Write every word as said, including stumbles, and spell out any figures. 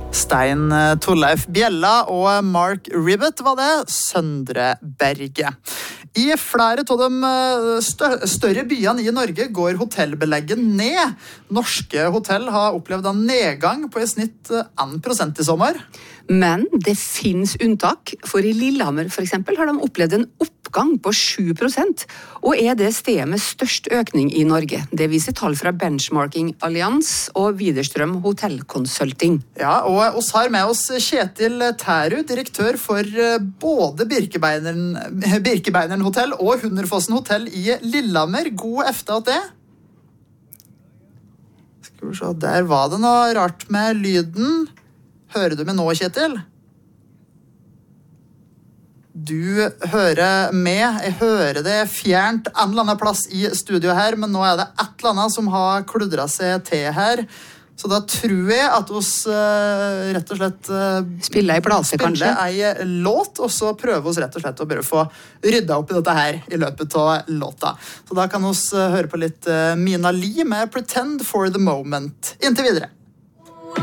Stein Torleif Bjella og Mark Ribbett var det, Søndre Berge. I flere av de større byene i Norge går hotellbelegget ned. Norske hotell har opplevd en nedgang på i snitt en prosent i sommer. Men det finnes unntak, for i Lillehammer for eksempel har de opplevd en oppgang på sju prosent, og er det stedet med størst økning i Norge. Det viser tall fra Benchmarking Alliance og Widerstrøm Hotellkonsulting. Ja, og oss har med oss Kjetil Tærud, direktør for både Birkebeineren, Birkebeineren Hotell og Hunderfossen Hotell i Lillehammer. God efter at det. Skal vi se, der var det noe rart med lyden. Hører du meg nå, Kjetil? Du hører med. Jeg hører det fjernt en eller annen plass i studio her, men nå er det et eller annet som har kludret seg til her. Så da tror jeg at oss uh, rett og slett uh, spiller ei plate, kanskje. Spiller ei låt, og så prøver oss rett og slett å bare få rydda opp i dette her i løpet av låta. Så da kan oss uh, høre på litt uh, Mina Lee med Pretend for the Moment. Inntil videre.